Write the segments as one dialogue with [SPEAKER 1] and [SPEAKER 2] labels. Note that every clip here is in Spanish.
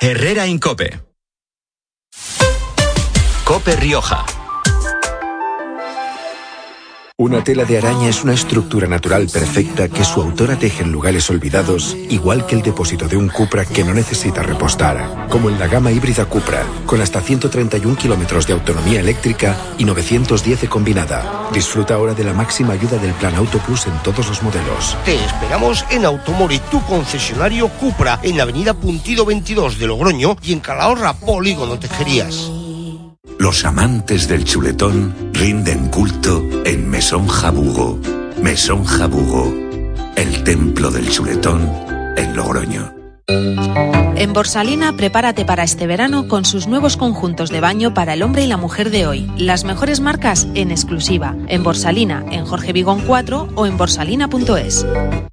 [SPEAKER 1] Herrera Incope. Cope Rioja.
[SPEAKER 2] Una tela de araña es una estructura natural perfecta que su autora teje en lugares olvidados, igual que el depósito de un Cupra que no necesita repostar, como en la gama híbrida Cupra, con hasta 131 kilómetros de autonomía eléctrica y 910 combinada. Disfruta ahora de la máxima ayuda del Plan Auto Plus en todos los modelos.
[SPEAKER 3] Te esperamos en Automori, tu concesionario Cupra, en Avenida Puntido 22 de Logroño y en Calahorra, Polígono Tejerías.
[SPEAKER 4] Los amantes del chuletón rinden culto en Mesón Jabugo. Mesón Jabugo, el templo del chuletón en Logroño.
[SPEAKER 5] En Borsalina, prepárate para este verano con sus nuevos conjuntos de baño para el hombre y la mujer de hoy. Las mejores marcas en exclusiva. En Borsalina, en Jorge Vigón 4 o en borsalina.es.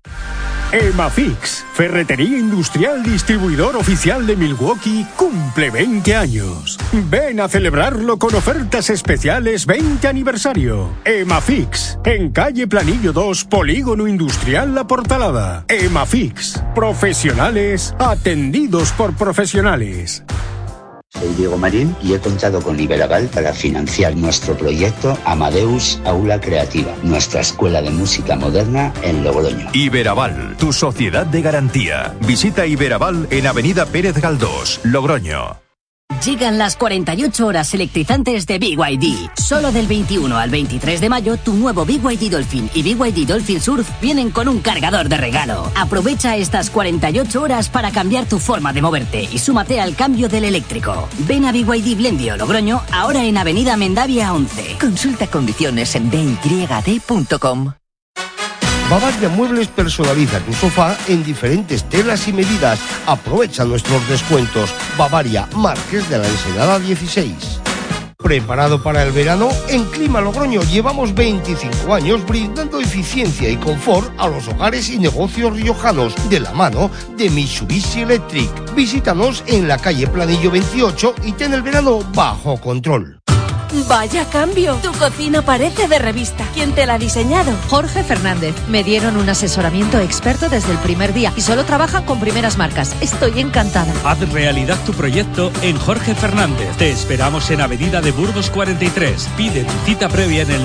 [SPEAKER 6] Emafix, ferretería industrial distribuidor oficial de Milwaukee, cumple 20 años. Ven a celebrarlo con ofertas especiales 20 aniversario. Emafix, en calle Planillo 2, Polígono Industrial La Portalada. Emafix, profesionales atendidos por profesionales.
[SPEAKER 7] Soy Diego Marín y he contado con Iberaval para financiar nuestro proyecto Amadeus Aula Creativa, nuestra escuela de música moderna en Logroño.
[SPEAKER 8] Iberaval, tu sociedad de garantía. Visita Iberaval en Avenida Pérez Galdós, Logroño.
[SPEAKER 9] Llegan las 48 horas electrizantes de BYD. Solo del 21 al 23 de mayo, tu nuevo BYD Dolphin y BYD Dolphin Surf vienen con un cargador de regalo. Aprovecha estas 48 horas para cambiar tu forma de moverte y súmate al cambio del eléctrico. Ven a BYD Blendio, Logroño, ahora en Avenida Mendavia 11.
[SPEAKER 10] Consulta condiciones en byd.com.
[SPEAKER 3] Bavaria Muebles personaliza tu sofá en diferentes telas y medidas. Aprovecha nuestros descuentos. Bavaria, Márquez de la Ensenada 16. ¿Preparado para el verano? En Clima Logroño llevamos 25 años brindando eficiencia y confort a los hogares y negocios riojanos de la mano de Mitsubishi Electric. Visítanos en la calle Planillo 28 y ten el verano bajo control.
[SPEAKER 11] Vaya cambio, tu cocina parece de revista. ¿Quién te la ha diseñado?
[SPEAKER 12] Jorge Fernández. Me dieron un asesoramiento experto desde el primer día y solo trabajan con primeras marcas. Estoy encantada.
[SPEAKER 13] Haz realidad tu proyecto en Jorge Fernández. Te esperamos en Avenida de Burgos 43. Pide tu cita previa en el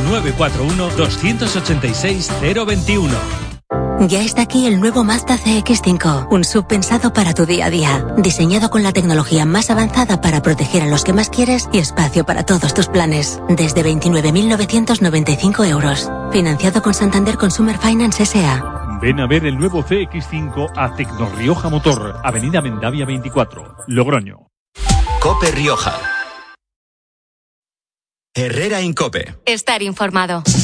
[SPEAKER 13] 941-286-021.
[SPEAKER 14] Ya está aquí el nuevo Mazda CX-5, un SUV pensado para tu día a día, diseñado con la tecnología más avanzada para proteger a los que más quieres y espacio para todos tus planes. Desde 29.995 euros. Financiado con Santander Consumer Finance S.A.
[SPEAKER 13] Ven a ver el nuevo CX-5 a Tecnorrioja Motor, Avenida Mendavia 24, Logroño.
[SPEAKER 1] Cope Rioja. Herrera Incope.
[SPEAKER 15] Estar informado.